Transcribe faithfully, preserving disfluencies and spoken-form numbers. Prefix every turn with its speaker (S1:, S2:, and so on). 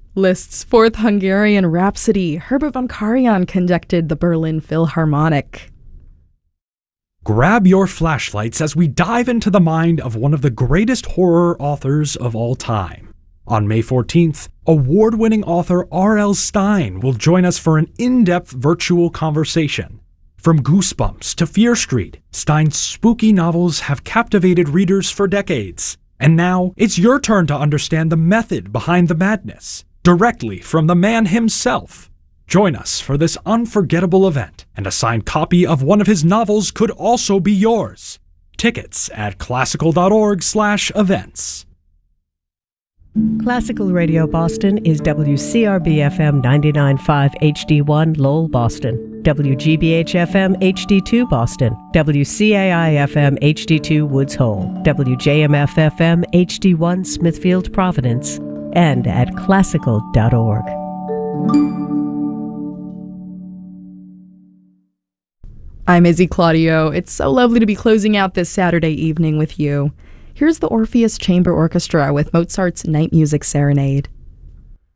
S1: Liszt's Fourth Hungarian Rhapsody. Herbert von Karajan conducted the Berlin Philharmonic.
S2: Grab your flashlights as we dive into the mind of one of the greatest horror authors of all time. On May fourteenth, award-winning author R L. Stine will join us for an in-depth virtual conversation. From Goosebumps to Fear Street, Stine's spooky novels have captivated readers for decades. And now, it's your turn to understand the method behind the madness, directly from the man himself. Join us for this unforgettable event, and a signed copy of one of his novels could also be yours. Tickets at classical dot org slash events.
S3: Classical Radio Boston is W C R B F M ninety-nine point five H D one Lowell, Boston, W G B H F M H D two Boston, W C A I F M H D two Woods Hole, W J M F F M H D one Smithfield, Providence, and at classical dot org.
S1: I'm Izzy Claudio. It's so lovely to be closing out this Saturday evening with you. Here's the Orpheus Chamber Orchestra with Mozart's Night Music Serenade.